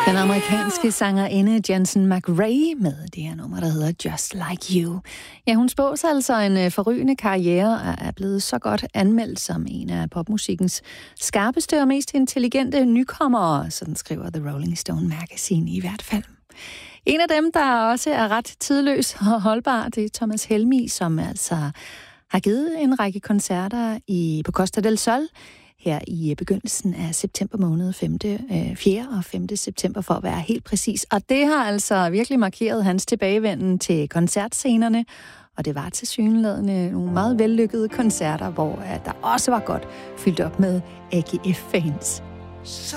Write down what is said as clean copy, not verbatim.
Den amerikanske sangerinde Jensen McRae med det her nummer, der hedder Just Like You. Ja, hun spås altså en forrygende karriere og er blevet så godt anmeldt som en af popmusikkens skarpeste og mest intelligente nykommere, sådan skriver The Rolling Stone Magazine i hvert fald. En af dem, der også er ret tidløs og holdbar, det er Thomas Helmig, som altså har givet en række koncerter på Costa del Sol her i begyndelsen af september måned, 4. og 5. september for at være helt præcis. Og det har altså virkelig markeret hans tilbagevenden til koncertscenerne, og det var tilsyneladende nogle meget vellykkede koncerter, hvor der også var godt fyldt op med AGF-fans.